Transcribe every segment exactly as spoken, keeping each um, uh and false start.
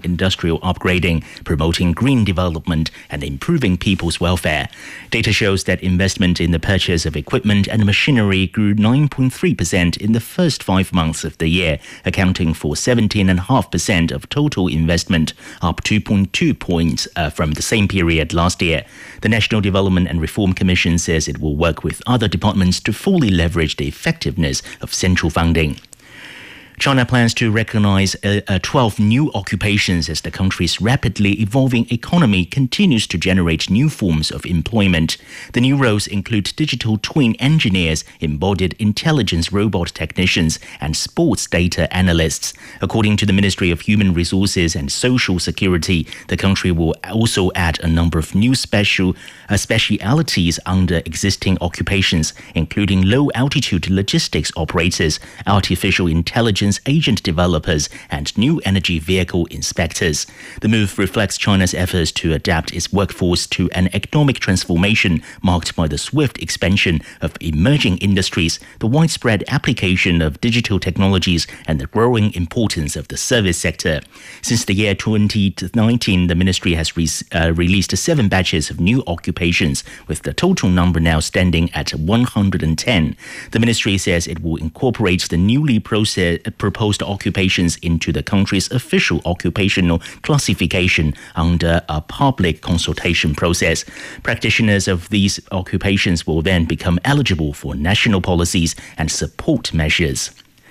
industrial upgrading, promoting green development, and improving people's welfare. Data shows that investment in the purchase of equipment and machinery grew nine point three percent in the first five months of the year, accounting for seventeen point five percent of total investment, up two point two points uh, from the same period last year. The National Development and Reform Commission says it will work with other departments to fully leverage the effectiveness of central funding. China plans to recognize uh, uh, twelve new occupations as the country's rapidly evolving economy continues to generate new forms of employment. The new roles include digital twin engineers, embodied intelligence robot technicians, and sports data analysts. According to the Ministry of Human Resources and Social Security, the country will also add a number of new special uh, specialities under existing occupations, including low-altitude logistics operators, artificial intelligence agent developers, and new energy vehicle inspectors. The move reflects China's efforts to adapt its workforce to an economic transformation marked by the swift expansion of emerging industries, the widespread application of digital technologies, and the growing importance of the service sector. Since the year twenty nineteen, the ministry has re- uh, released seven batches of new occupations, with the total number now standing at one hundred ten. The ministry says it will incorporate the newly process- proposed occupations into the country's official occupational classification under a public consultation process. Practitioners of these occupations will then become eligible for national policies and support measures.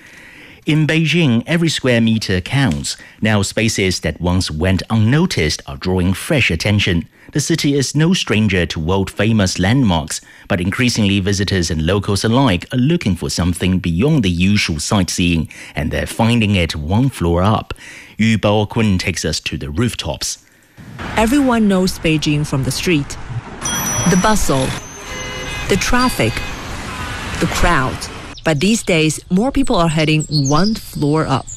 In Beijing, every square meter counts. Now, spaces that once went unnoticed are drawing fresh attention. The city is no stranger to world-famous landmarks, but increasingly visitors and locals alike are looking for something beyond the usual sightseeing, and they're finding it one floor up. Yu Baokun takes us to the rooftops. Everyone knows Beijing from the street. The bustle, the traffic, the crowd. But these days, more people are heading one floor up.